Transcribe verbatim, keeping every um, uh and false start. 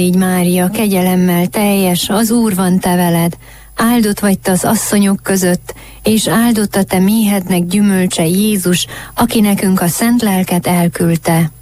Így Mária, kegyelemmel teljes, az Úr van te veled, áldott vagy te az asszonyok között, és áldott a te méhednek gyümölcse Jézus, aki nekünk a szent lelket elküldte.